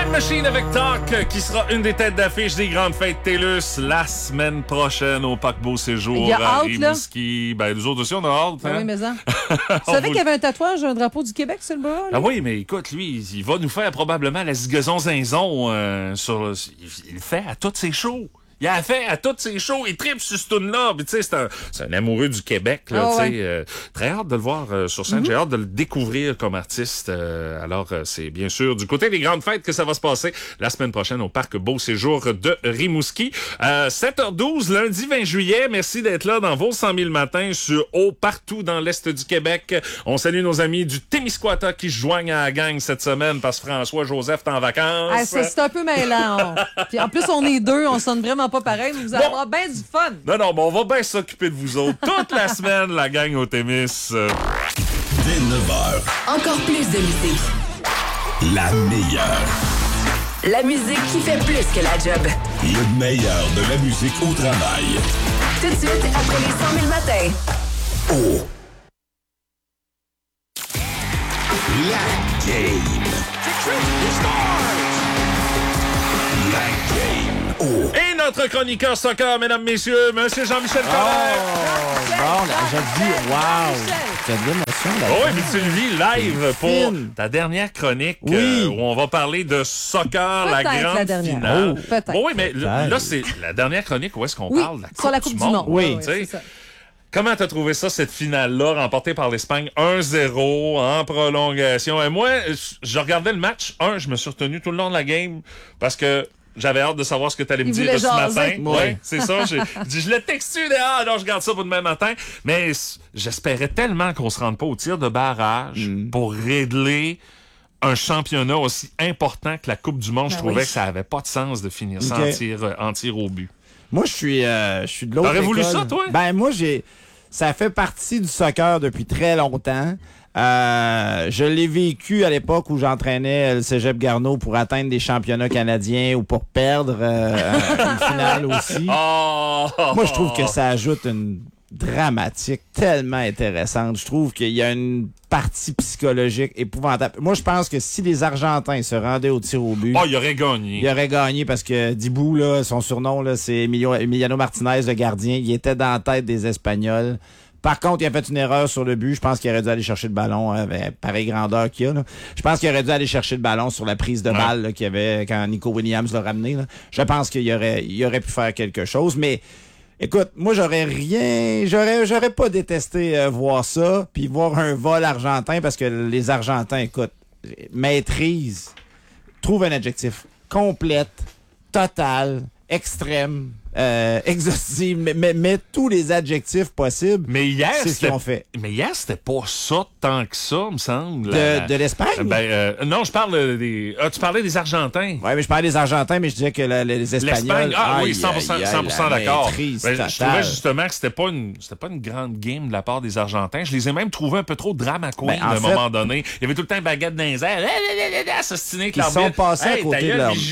Machine avec Talk, qui sera une des têtes d'affiche des grandes fêtes TELUS la semaine prochaine au Parc Beau Séjour à Rimouski. Ben, nous autres aussi, on a hâte. Hein? Oui, mais ça. Tu savais qu'il y avait un tatouage, un drapeau du Québec sur le bras? Ah oui, mais écoute, lui, il va nous faire probablement la zigaison-zinzon il le fait à tous ses shows. Il a fait à tous ses shows, il tripe sur ce tune-là. Puis tu sais, c'est un amoureux du Québec, là, très hâte de le voir sur scène. J'ai hâte de le découvrir comme artiste. Alors, c'est bien sûr du côté des grandes fêtes que ça va se passer la semaine prochaine au Parc Beau Séjour de Rimouski. 7h12, lundi 20 juillet. Merci d'être là dans vos 100 000 matins sur eau partout dans l'Est du Québec. On salue nos amis du Témiscouata qui se joignent à la gang cette semaine parce que François-Joseph est en vacances. Ah, c'est un peu mêlant. Puis en plus, on est deux, on sonne vraiment pas pareil, mais vous allez avoir bien du fun. Non, mais on va bien s'occuper de vous autres toute la semaine, la gang au Témis. Dès 9h. Encore plus de musique. La meilleure. La musique qui fait plus que la job. Le meilleur de la musique au travail. Tout de suite, après les 100 000 matins. Oh. La game. La game. Oh. Et notre chroniqueur soccer, mesdames, messieurs, monsieur Jean-Michel Correct. Bon, là, j'ai dit, wow! T'as de l'émotion, là. Oui, mais tu le vis live pour ta dernière chronique où on va parler de soccer, la grande finale. Peut-être. Oui, mais là, c'est la dernière chronique où est-ce qu'on parle de la Coupe sur la Coupe du Monde. Oui, c'est ça. Comment t'as trouvé ça, cette finale-là, remportée par l'Espagne 1-0 en prolongation? Et moi, je regardais le match. Je me suis retenu tout le long de la game parce que j'avais hâte de savoir ce que tu allais me dire ce matin. Oui, c'est ça. Je l'ai texté. Non, je garde ça pour demain matin. Mais j'espérais tellement qu'on se rende pas au tir de barrage pour régler un championnat aussi important que la Coupe du Monde. Je trouvais que ça avait pas de sens de finir ça en tir au but. Moi, je suis de l'autre école. T'aurais voulu ça, toi? Ben, moi, ça fait partie du soccer depuis très longtemps. Je l'ai vécu à l'époque où j'entraînais le Cégep Garneau pour atteindre des championnats canadiens ou pour perdre une finale aussi. Moi, je trouve que ça ajoute une dramatique tellement intéressante. Je trouve qu'il y a une partie psychologique épouvantable. Moi, je pense que si les Argentins se rendaient au tir au but... il aurait gagné. Il aurait gagné parce que Dibou, là, son surnom, là, c'est Emiliano Martinez, le gardien. Il était dans la tête des Espagnols. Par contre, il a fait une erreur sur le but. Je pense qu'il aurait dû aller chercher le ballon, pareille grandeur qu'il y a. Là. Je pense qu'il aurait dû aller chercher le ballon sur la prise de balle là, qu'il y avait quand Nico Williams l'a ramené. Là. Je pense qu'il aurait pu faire quelque chose. Mais écoute, moi, j'aurais pas détesté voir ça, puis voir un vol argentin, parce que les Argentins, écoute, maîtrise, trouve un adjectif, complète, totale, extrême, exhaustive, mais tous les adjectifs possibles. Mais hier, c'est ce qu'ils ont fait. Mais hier, c'était pas ça tant que ça, me semble. De l'Espagne? Non, je parle des... tu parlais des Argentins. Oui, mais je parlais des Argentins, mais je disais que les Espagnols... L'Espagne, oui, 100% d'accord. Je trouvais justement que c'était pas une grande game de la part des Argentins. Je les ai même trouvés un peu trop drama queen à un moment donné. Il y avait tout le temps une baguette dans les airs. Assassiné, ils sont passés à côté de leur...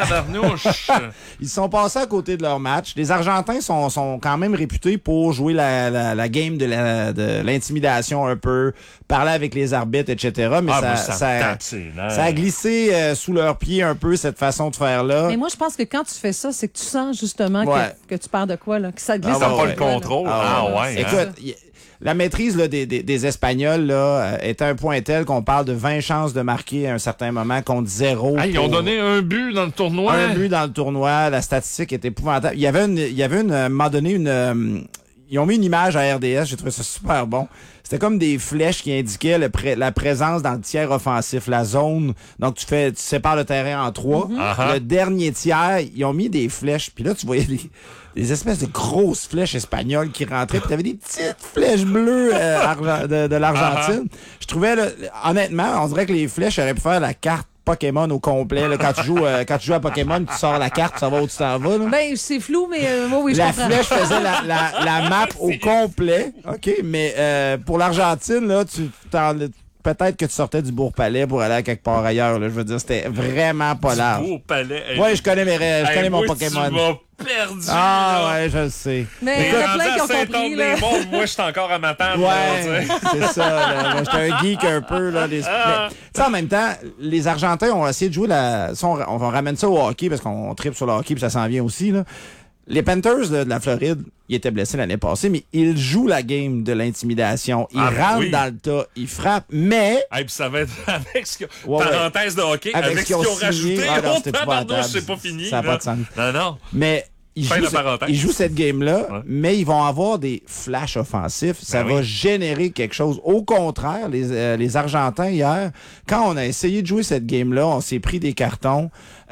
Ils sont passés à côté de leur match. Les Argentins sont quand même réputés pour jouer la game de l'intimidation un peu, parler avec les arbitres, etc. Mais ça a glissé sous leurs pieds un peu, cette façon de faire-là. Mais moi, je pense que quand tu fais ça, c'est que tu sens justement que tu parles de quoi, là, que ça glisse. Ça n'a pas le contrôle. Écoute, la maîtrise là, des Espagnols là, est à un point tel qu'on parle de 20 chances de marquer à un certain moment contre 0. Ils ont donné un but dans le tournoi. Un but dans le tournoi. La statistique est épouvantable. Il y avait à un moment donné ils ont mis une image à RDS. J'ai trouvé ça super bon. C'était comme des flèches qui indiquaient la présence dans le tiers offensif, la zone. Donc, tu sépares le terrain en 3. Le dernier tiers, ils ont mis des flèches. Puis là, tu voyais des espèces de grosses flèches espagnoles qui rentraient. Puis t'avais des petites flèches bleues de l'Argentine. Je trouvais, là, honnêtement, on dirait que les flèches auraient pu faire la carte Pokémon au complet. Là, quand tu joues à Pokémon, tu sors la carte, tu savoir où tu t'en vas. Là. Ben, c'est flou, mais oui, je comprends. La flèche faisait la map au complet. OK, mais pour l'Argentine, là, peut-être que tu sortais du Bourg-Palais pour aller à quelque part ailleurs. Là. Je veux dire, c'était vraiment pas large. Beau palais. Ouais, je connais mes rêves, je connais mon Pokémon. Tu m'as perdu. Ah là. ouais, je le sais. Mais il y en a plein qui ont compris, là. Moi, je suis encore à ma table. Ouais, c'est ça. Là. Moi, j'étais un geek un peu. Là, mais, tu sais, en même temps, les Argentins ont essayé de jouer on ramène ça au hockey parce qu'on tripe sur le hockey puis ça s'en vient aussi. Là. Les Panthers de la Floride, ils étaient blessés l'année passée, mais ils jouent la game de l'intimidation. Ils rentrent dans le tas, ils frappent, mais... Hey, puis ça va être avec ce Ouais, parenthèse de hockey, avec ce qu'ils ont rajouté. Non, c'était Tabarnouche, c'est pas fini. Ça n'a pas de sens. Non. Mais... Ils jouent cette game-là, mais ils vont avoir des flashs offensifs. Ça va générer quelque chose. Au contraire, les Argentins, hier, quand on a essayé de jouer cette game-là, on s'est pris des cartons.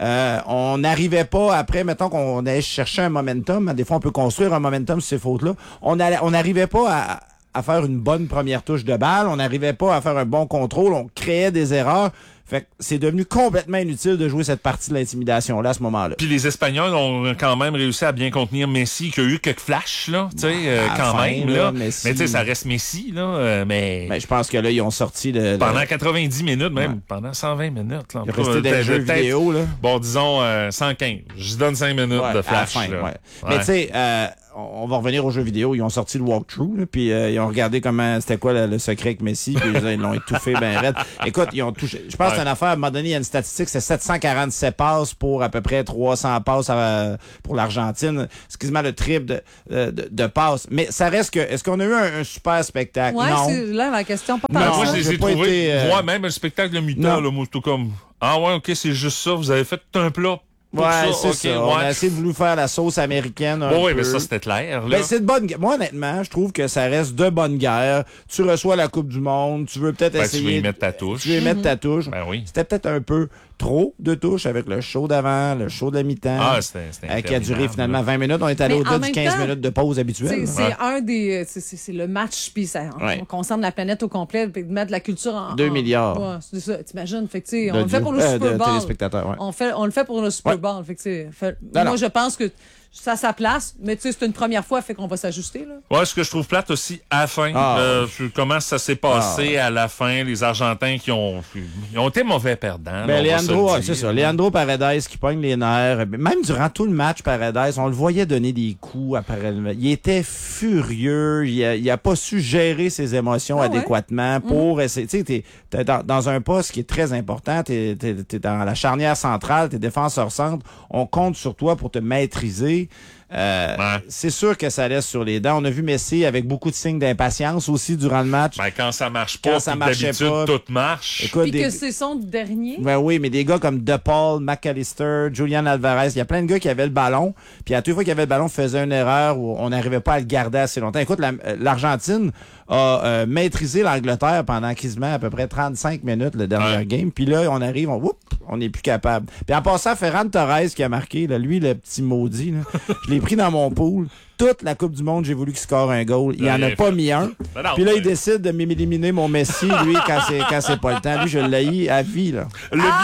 On n'arrivait pas, après, mettons qu'on allait chercher un momentum. Des fois, on peut construire un momentum sur ces fautes-là. On n'arrivait pas à faire une bonne première touche de balle. On n'arrivait pas à faire un bon contrôle. On créait des erreurs. Fait que c'est devenu complètement inutile de jouer cette partie de l'intimidation-là à ce moment-là. Puis les Espagnols ont quand même réussi à bien contenir Messi, qui a eu quelques flashs, là, tu sais, quand même, là. Mais tu sais, ça reste Messi, là, mais... Ben, je pense que là, ils ont sorti pendant 90 minutes, même, pendant 120 minutes, là. Il est resté des jeux vidéo, là. Bon, disons, 115. Je donne 5 minutes de flash, à la fin, là. Ouais. Mais tu sais, on va revenir aux jeux vidéo. Ils ont sorti le walkthrough, là, puis ils ont regardé comment c'était quoi le secret avec Messi, puis ils l'ont étouffé ben raide. Écoute, ils ont touché. Je pense que c'est une affaire, à un moment donné, il y a une statistique, c'est 747 passes pour à peu près 300 passes pour l'Argentine. C'est quasiment le triple de passes. Mais ça reste que, est-ce qu'on a eu un super spectacle? Ouais, non. c'est là la question. Pas Non, moi, je les j'ai ai pas trouvés, été, moi, même le spectacle de mi-temps, là, moi, tout comme, ah ouais, ok, c'est juste ça, vous avez fait tout un plat. Ouais, c'est okay, ça. On a essayé de voulu faire la sauce américaine. Oui, mais ça, c'était clair. Là. Ben, c'est de bonne guerre. Moi, honnêtement, je trouve que ça reste de bonne guerre. Tu reçois la Coupe du Monde. Tu veux peut-être essayer. Tu veux y mettre ta touche. Tu veux y mettre ta touche. Ben oui. C'était peut-être un peu trop de touches avec le show d'avant, le show de la mi-temps. Ah, c'était qui a duré finalement 20 minutes. On est allé au-delà du 15 minutes de pause habituelle. C'est un des. C'est le match, puis ça on concerne la planète au complet, puis de mettre la culture en. 2 milliards. Ouais, c'est ça. T'imagines? Fait que, tu sais, on le fait pour le Super Bowl. Téléspectateurs, ouais. On le fait pour le Super Bowl. Fait que, moi, je pense que ça a sa place, mais tu sais, c'est une première fois, fait qu'on va s'ajuster, là. Ouais, ce que je trouve plate aussi, à la fin, comment ça s'est passé à la fin, les Argentins ils ont été mauvais perdants. Ben, Leandro, c'est ça. Leandro Paredes qui pogne les nerfs. Même durant tout le match, Paredes, on le voyait donner des coups après le... Il était furieux. Il a pas su gérer ses émotions adéquatement pour essayer. Tu sais, t'es dans un poste qui est très important. T'es dans la charnière centrale, t'es défenseur centre. On compte sur toi pour te maîtriser. C'est sûr que ça laisse sur les dents. On a vu Messi avec beaucoup de signes d'impatience aussi durant le match. Ben, quand ça marche pas, d'habitude, tout marche. Écoute, puis que c'est son dernier. Ben oui, mais des gars comme DePaul, McAllister, Julian Alvarez, il y a plein de gars qui avaient le ballon, puis à toute fois qu'il y avait le ballon, faisait une erreur où on n'arrivait pas à le garder assez longtemps. Écoute, l'Argentine a maîtrisé l'Angleterre pendant quasiment à peu près 35 minutes le dernier game, puis là, on arrive, on n'est plus capable. Puis en passant, Ferran Torres qui a marqué, là, lui, le petit maudit, là, je l'ai pris dans mon pool. Toute la Coupe du Monde, j'ai voulu qu'il score un goal. Il en a pas mis un. Puis là, il décide de m'éliminer mon Messi, lui, quand c'est pas le temps. Lui, je l'ai à vie, là.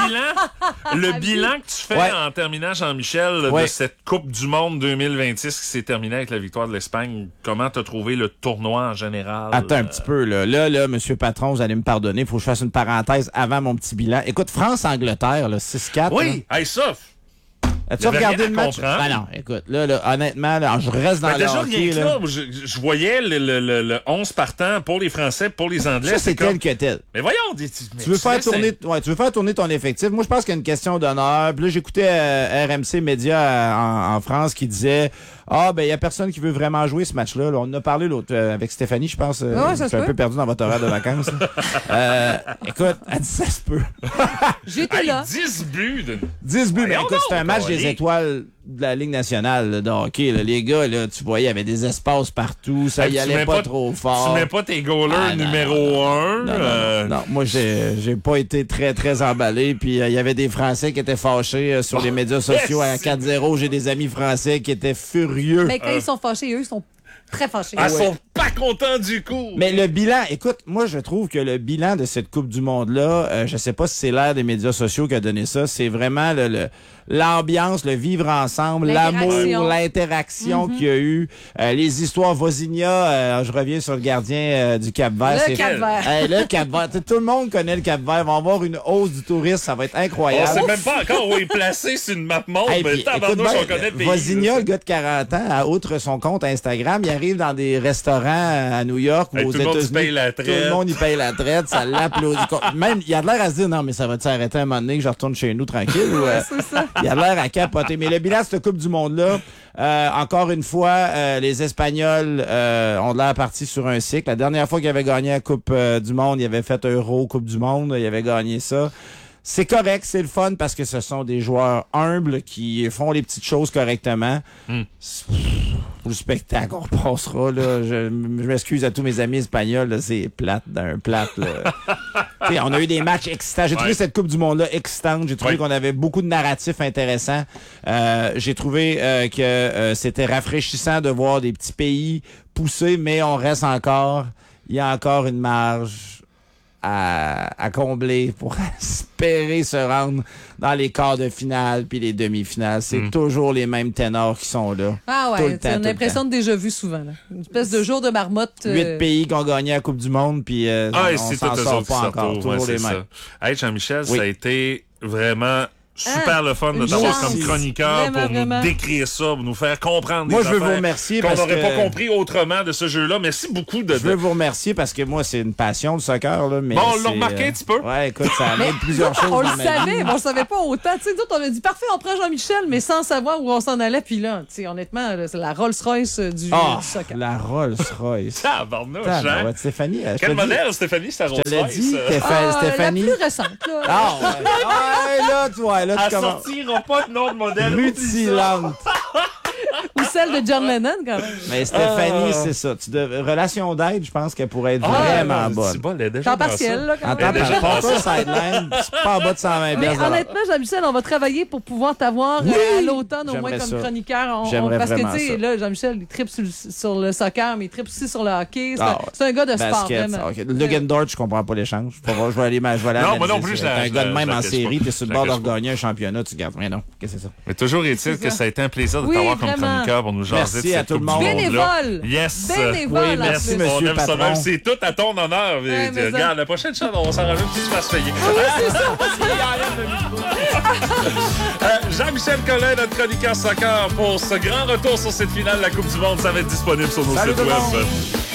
Le bilan que tu fais en terminant, Jean-Michel, de cette Coupe du Monde 2026 qui s'est terminée avec la victoire de l'Espagne, comment t'as trouvé le tournoi en général? Attends un petit peu, là. Là, monsieur Patron, vous allez me pardonner. Faut que je fasse une parenthèse avant mon petit bilan. Écoute, France-Angleterre, là, 6-4. Oui, hey, ça... As-tu regardé le match? Ben non, écoute, là, honnêtement, là, je reste dans le déjà, hockey, rien que là, je voyais le 11 partant pour les Français, pour les Anglais. Ça, c'est tel que tel. Mais voyons, tu veux faire tourner ton effectif. Moi, je pense qu'il y a une question d'honneur. Puis là, j'écoutais RMC Média en France qui disait ben, il y a personne qui veut vraiment jouer ce match-là. Là, on en a parlé l'autre avec Stéphanie, je pense. Je suis un peu perdu dans votre horaire de vacances. Écoute, elle dit ça se peut. J'étais là. 10 buts. 10 buts, mais écoute, c'est un match des étoiles de la Ligue nationale là, de hockey. Là. Les gars, là, tu voyais, il y avait des espaces partout. Ça y allait pas trop fort. Tu mets pas tes goalers numéro 1. Non, moi, j'ai pas été très, très emballé. Puis, il y avait des Français qui étaient fâchés sur les médias sociaux à 4-0. J'ai des amis français qui étaient furieux. Mais quand ils sont fâchés, eux, ils sont très fâchés. Ils sont pas content du coup. Mais le bilan, écoute, moi, je trouve que le bilan de cette Coupe du Monde-là, je sais pas si c'est l'ère des médias sociaux qui a donné ça, c'est vraiment l'ambiance, le vivre ensemble, l'amour, l'interaction qu'il y a eu, les histoires. Vozinha, je reviens sur le gardien du Cap-Vert. Le Cap-Vert. Le Cap-Vert. Tout le monde connaît le Cap-Vert. On va avoir une hausse du tourisme. Ça va être incroyable. On sait même pas encore où il est placé sur une map monde, mais tabarnouche, on connaît le pays. Vozinha, le gars de 40 ans, outre son compte Instagram, il arrive dans des restaurants à New York ou aux États-Unis. Tout le monde y paye la traite. Ça l'applaudit. Même, il a l'air à se dire, non, mais ça va s'arrêter un moment donné que je retourne chez nous tranquille. C'est ça. Il a l'air à capoter. Mais le bilan de cette Coupe du Monde-là, encore une fois, les Espagnols ont l'air partis sur un cycle. La dernière fois qu'ils avaient gagné la Coupe du Monde, ils avaient fait Euro, Coupe du Monde, ils avaient gagné ça. C'est correct, c'est le fun parce que ce sont des joueurs humbles qui font les petites choses correctement. Pour le spectacle, on repassera. Là. Je m'excuse à tous mes amis espagnols, là, c'est plate d'un plate. Là. On a eu des matchs excitants. J'ai trouvé cette Coupe du Monde-là excitante. J'ai trouvé qu'on avait beaucoup de narratifs intéressants. J'ai trouvé que c'était rafraîchissant de voir des petits pays pousser, mais on reste encore. Il y a encore une marge à combler pour espérer se rendre dans les quarts de finale puis les demi-finales. C'est toujours les mêmes ténors qui sont là. Ah ouais, on a l'impression de déjà vu souvent. Là. Une espèce de jour de marmotte. 8 pays qui ont gagné la Coupe du Monde puis on s'en sort pas encore. Toujours les mêmes. Hey, Jean-Michel, ça a été vraiment super le fun de t'avoir comme chroniqueur pour nous décrire ça, pour nous faire comprendre des affaires je veux vous remercier qu'on n'aurait pas compris autrement de ce jeu-là. Merci beaucoup. Je veux vous remercier parce que moi, c'est une passion le soccer. Là, mais bon, on l'a remarqué un petit peu. Ouais, écoute, ça amène plusieurs choses on dans le ma savait, vie. mais on le savait pas autant. Tu sais, d'autres, on a dit, parfait, on prend Jean-Michel, mais sans savoir où on s'en allait. Puis là, tu sais, honnêtement, là, c'est la Rolls-Royce du soccer. La Rolls-Royce. Tabarnouche, hein? Stéphanie. Quel modèle, Stéphanie, c'est la Rolls-Royce? Je te l'ai dit, Stéphanie. La plus récente. Là. Là, tu vois, là, tu commences. Sortira pas de nom de modèle. Mutilante. Ou celle de John Lennon, quand même. Mais Stéphanie, c'est ça. Relation d'aide, je pense qu'elle pourrait être vraiment bonne. C'est bon, elle est déjà temps partiel, là, quand même. Pas sideline, c'est pas en bas de 120 Mais piastres. honnêtement, Jean-Michel, on va travailler pour pouvoir t'avoir à l'automne, au moins comme chroniqueur. Parce que, tu sais, là, Jean-Michel, il tripe sur le soccer, mais il tripe aussi sur le hockey. C'est un gars de sport, vraiment. Lugendorf, je comprends pas l'échange. Je vais aller non, moi non plus, c'est un gars de même en série, t'es sur le bord de regagner un championnat, tu gardes. Mais non, qu'est-ce que c'est ça? Mais toujours est-il que ça a été un plaisir de t'avoir comme chroniqueur pour nous jaser de cette Coupe du Monde. Bénévole! Yes! Bénévole! Oui, merci, monsieur on aime ça patron. même. C'est tout à ton honneur. Regarde, la prochaine chose, on s'en rajoute si tu fasses payer. C'est ça! Jean-Michel Collin, notre chroniqueur soccer, pour ce grand retour sur cette finale de la Coupe du Monde. Ça va être disponible sur nos sites web.